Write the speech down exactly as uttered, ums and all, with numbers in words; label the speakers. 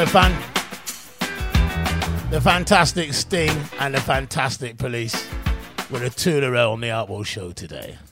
Speaker 1: The fan, the fantastic Sting and the fantastic Police with a two in a row on the Outlaw Show today.